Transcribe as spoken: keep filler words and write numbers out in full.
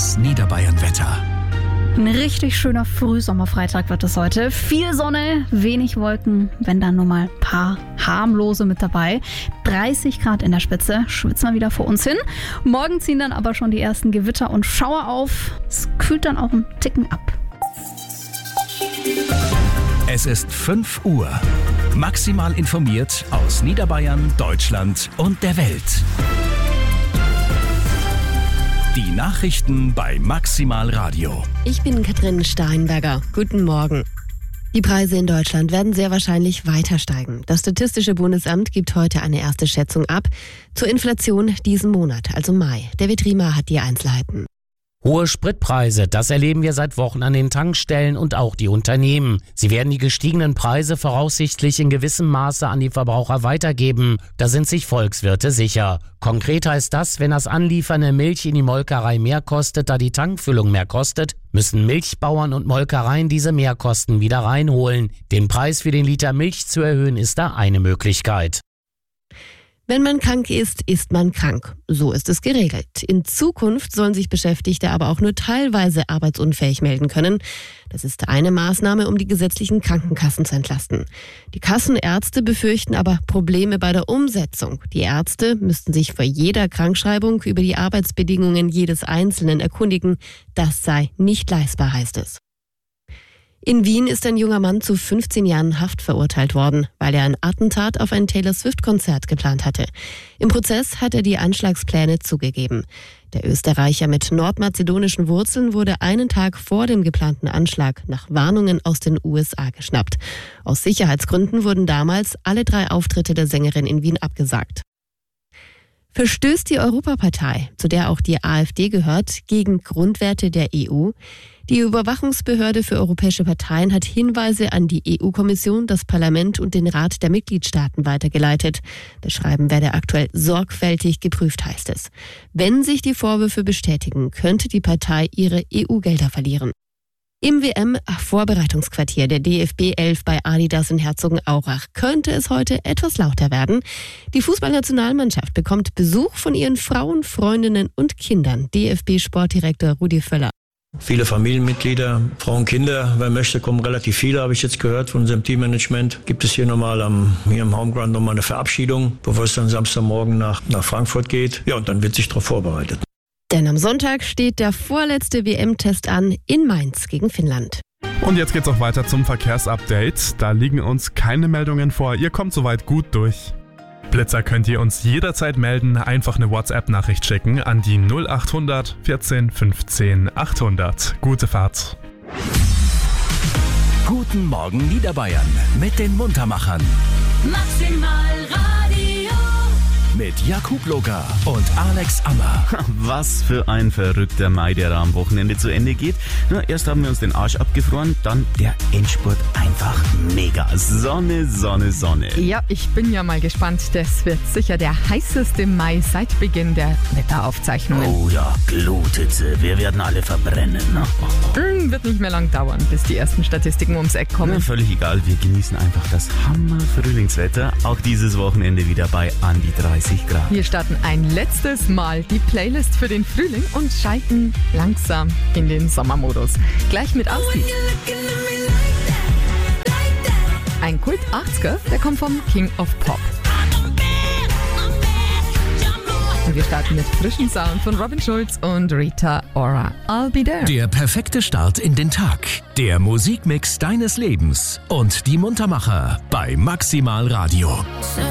Das Niederbayern-Wetter. Ein richtig schöner Frühsommerfreitag wird es heute. Viel Sonne, wenig Wolken, wenn dann nur mal ein paar harmlose mit dabei. dreißig Grad in der Spitze, schwitzen wir wieder vor uns hin. Morgen ziehen dann aber schon die ersten Gewitter und Schauer auf. Es kühlt dann auch einen Ticken ab. Es ist fünf Uhr. Maximal informiert aus Niederbayern, Deutschland und der Welt. Die Nachrichten bei Maximal Radio. Ich bin Katrin Steinberger. Guten Morgen. Die Preise in Deutschland werden sehr wahrscheinlich weiter steigen. Das Statistische Bundesamt gibt heute eine erste Schätzung ab zur Inflation diesen Monat, also Mai. David Riemer hat die Einzelheiten. Hohe Spritpreise, das erleben wir seit Wochen an den Tankstellen und auch die Unternehmen. Sie werden die gestiegenen Preise voraussichtlich in gewissem Maße an die Verbraucher weitergeben. Da sind sich Volkswirte sicher. Konkret heißt das, wenn das Anliefern der Milch in die Molkerei mehr kostet, da die Tankfüllung mehr kostet, müssen Milchbauern und Molkereien diese Mehrkosten wieder reinholen. Den Preis für den Liter Milch zu erhöhen, ist da eine Möglichkeit. Wenn man krank ist, ist man krank. So ist es geregelt. In Zukunft sollen sich Beschäftigte aber auch nur teilweise arbeitsunfähig melden können. Das ist eine Maßnahme, um die gesetzlichen Krankenkassen zu entlasten. Die Kassenärzte befürchten aber Probleme bei der Umsetzung. Die Ärzte müssten sich vor jeder Krankschreibung über die Arbeitsbedingungen jedes Einzelnen erkundigen. Das sei nicht leistbar, heißt es. In Wien ist ein junger Mann zu fünfzehn Jahren Haft verurteilt worden, weil er ein Attentat auf ein Taylor-Swift-Konzert geplant hatte. Im Prozess hat er die Anschlagspläne zugegeben. Der Österreicher mit nordmazedonischen Wurzeln wurde einen Tag vor dem geplanten Anschlag nach Warnungen aus den U S A geschnappt. Aus Sicherheitsgründen wurden damals alle drei Auftritte der Sängerin in Wien abgesagt. Verstößt die Europapartei, zu der auch die AfD gehört, gegen Grundwerte der E U? Die Überwachungsbehörde für europäische Parteien hat Hinweise an die E U-Kommission, das Parlament und den Rat der Mitgliedstaaten weitergeleitet. Das Schreiben werde aktuell sorgfältig geprüft, heißt es. Wenn sich die Vorwürfe bestätigen, könnte die Partei ihre E U-Gelder verlieren. Im W M-Vorbereitungsquartier der D F B elf bei Adidas in Herzogenaurach könnte es heute etwas lauter werden. Die Fußballnationalmannschaft bekommt Besuch von ihren Frauen, Freundinnen und Kindern. D F B-Sportdirektor Rudi Völler. Viele Familienmitglieder, Frauen, Kinder, wer möchte, kommen relativ viele, habe ich jetzt gehört von unserem Teammanagement. Gibt es hier nochmal am, hier im Homeground nochmal eine Verabschiedung, bevor es dann Samstagmorgen nach, nach Frankfurt geht. Ja, und dann wird sich darauf vorbereitet. Denn am Sonntag steht der vorletzte W M-Test an in Mainz gegen Finnland. Und jetzt geht's auch weiter zum Verkehrsupdate. Da liegen uns keine Meldungen vor. Ihr kommt soweit gut durch. Blitzer könnt ihr uns jederzeit melden. Einfach eine WhatsApp-Nachricht schicken an die null acht hundert vierzehn fünfzehn achthundert. Gute Fahrt. Guten Morgen Niederbayern mit den Muntermachern. Maximal Radio. Mit Jakub Loga und Alex Ammer. Was für ein verrückter Mai, der am Wochenende zu Ende geht. Na, erst haben wir uns den Arsch abgefroren, dann der Endspurt einfach mega. Sonne, Sonne, Sonne. Ja, ich bin ja mal gespannt. Das wird sicher der heißeste Mai seit Beginn der Wetteraufzeichnungen. Oh ja, glutet. Wir werden alle verbrennen. Mm, wird nicht mehr lang dauern, bis die ersten Statistiken ums Eck kommen. Na, völlig egal, wir genießen einfach das Hammer-Frühlingswetter. Auch dieses Wochenende wieder bei an die dreißig Grad. Wir starten ein letztes Mal die Playlist für den Frühling und schalten langsam in den Sommermodus. Gleich mit Asti. Ein Kult achtziger, der kommt vom King of Pop. Und wir starten mit frischem Sound von Robin Schulz und Rita Ora. I'll be there. Der perfekte Start in den Tag. Der Musikmix deines Lebens. Und die Muntermacher bei Maximal Radio.